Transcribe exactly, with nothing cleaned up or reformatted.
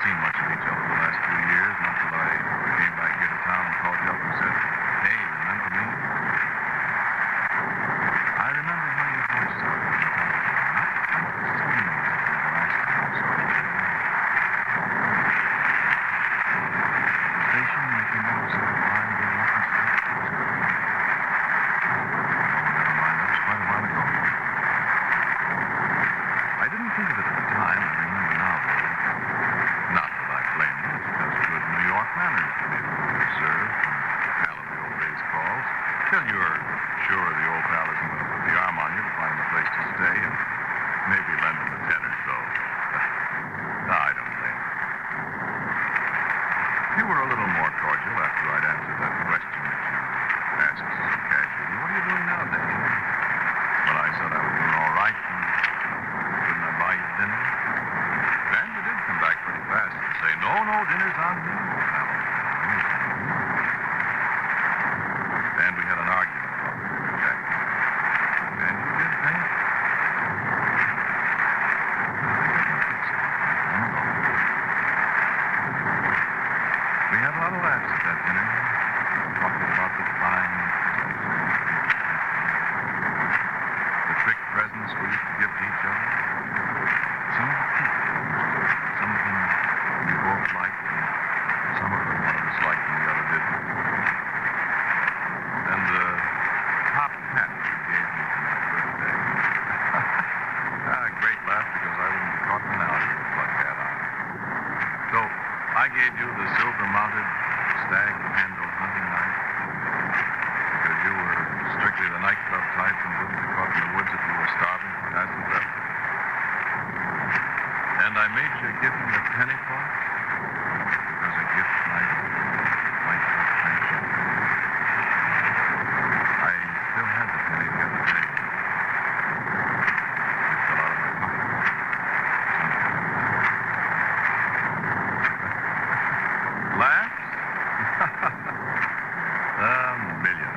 seen much of each other the last few years, not till I came back here to town and called you up and said, hey, remember me? I remember how your voice sounded on the telephone. Not quite the same as the last time I saw you. The station making one oh seven point five in Watkins Street. Never mind, that was quite a while ago. I didn't think of it at the time. I remember now, though. Not that I blame you. It's just good New York manners to be able to observe and handle the old days calls. Till you're sure the old pal isn't going to put the arm on you to find him a place to stay and maybe lend him a ten or so. No, I don't blame you. You were a little more cordial after I'd answered that question that you asked so casually. What are you doing now, Dave? Well, I said I was doing all right, and couldn't I buy you dinner? Then you did come back pretty fast and say, no, no, dinner's on me. And we had an argument about the dinner jacket. And you did pay it. We had a lot of laughs at that dinner, talking about the fine, the trick presents we used to give to each other. Some of the people, some of them we both liked, and some of them one of us liked and the other didn't. And the top hat you gave me for my birthday. Ah, great laugh, because I wouldn't be caught now if you pluck that on. So I gave you the silver-mounted stag-handled hunting knife because you were strictly the nightclub type and wouldn't be caught in the woods if you were starving for hasn't left. And I made you give me a penny for it because a gift might